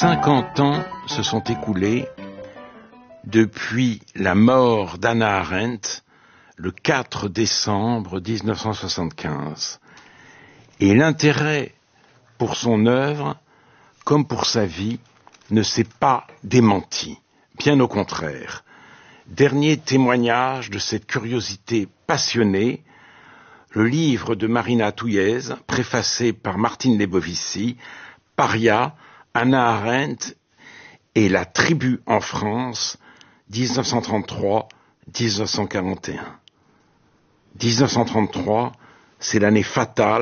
50 ans se sont écoulés depuis la mort d'Hannah Arendt le 4 décembre 1975. Et l'intérêt pour son œuvre, comme pour sa vie, ne s'est pas démenti. Bien au contraire. Dernier témoignage de cette curiosité passionnée, le livre de Marina Touillez, préfacé par Martine Lebovici, Paria, Hannah Arendt et la tribu en France, 1933-1941. 1933, c'est l'année fatale